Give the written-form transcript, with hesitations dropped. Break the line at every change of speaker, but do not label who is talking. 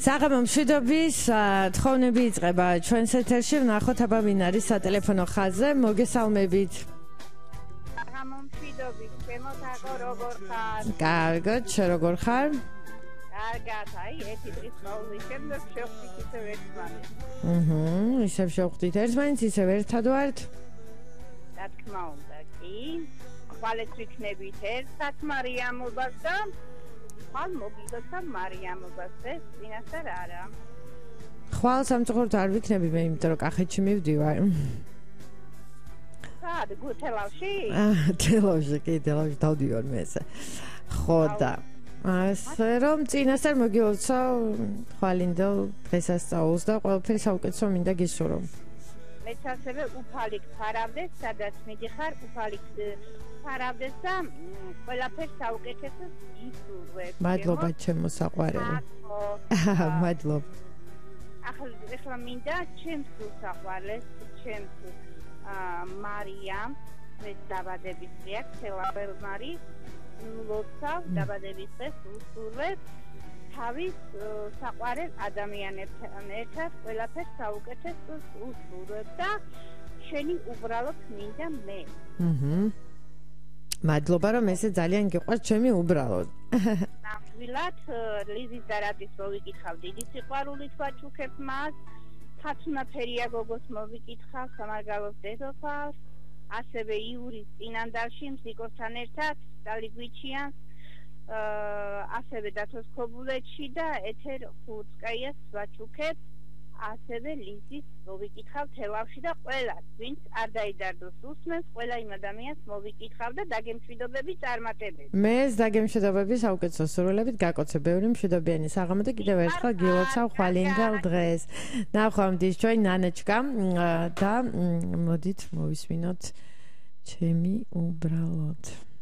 საღამო მშვიდობის თხოვნები იწყება ჩვენს ეთერში. ვნახოთ აბა ვინ არის სატელეფონო ხაზზე. მოგესალმებით.
საღამო მშვიდობის, შემოთაგო როგორ ხარ?
კარგად, შენ როგორ ხარ?
კარგად, აი, ერთი დღის მოვლის შემდეგ შევხვდით ისევ ერთმანეთს.
ისევ შევხვდით ერთმანეთს, ისევ ერთად ვართ?
რა თქმა უნდა, კი. ხვალეთ ვიქნებით ერთად მარიამობას და ხვალ მოგიდოცა მარიამობას ეს წინასწარ არა.
ხვალ სამწუხაროდ არ ვიქნები მე, იმიტომ რომ კახეთში მივდივარ.
სად, თელავში?
თელავში, კი, თელავში დავდივარ მე ესე. ხო და ასე რომ წინასწარ მოგილოცა ხვალინდელ დღესასწაულს და ყველაფერი საუკეთესო მინდა გისურვო.
მეც ასევე უფალიქ ფარავდეს, სადაც მიდიხარ, უფალიქ ფარავდეს და ყველაფერს საუკეთესოს გისურვებ.
მადლობა ჩემო საყვარელო. მადლობა.
ახლა მინდა ჩემს უსაყვარლეს, ჩემს მარიამ, ეს დაბადების დღეა, თელაბელმარი, ლოცავ დაბადების დღეს უსურვებ თავის საყვარელ ადამიანებთან ერთად ყველაფერს საუკეთესოს უსურვებ და შენი უბრალოდ მინდა მე.
მადლობა რომ ესე ძალიან გიყვარს ჩემი უბრალოდ.
ნამდვილად ლიზის და რატის მოვიკითხავ დიდი სიყვარულით ვაჩუქებ მას. ხაცუნაფერია გოგოს მოვიკითხავ სამარგალოს დედოფალს, ასევე იურის წინანდალში მზიკოსთან ერთად დალიგვიჩიანს, ასევე დათოსკობულეთში და ეთერ ხურცკაიას ვაჩუქებ, ასევე ლიზის მოვიკითხავ თელავში და ყველას, ვინც არ დაიდარდოს უსმენს, ყველა იმ ადამიანს მოვიკითხავ და დაგემშვიდობები წარმატებები.
მეც დაგემშვიდობები საუკეთესო სურვილებით, გაკოცე ბევრი მშვიდობიანი საღამო და კიდევ ერთხელ გილოცავ ხვალინდელ დღეს. ნახვამდის ჩვენ ნანეჩკა და მოდით მოვისმინოთ ჩემი უბრალოდ.